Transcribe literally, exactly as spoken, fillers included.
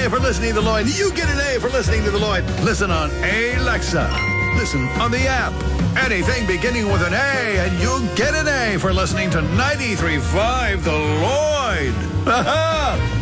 A for listening to The Lloyd. You get an A for listening to The Lloyd. Listen on Alexa. Listen on the app. Anything beginning with an A, and you get an A for listening to ninety-three point five The Lloyd. Ha-ha!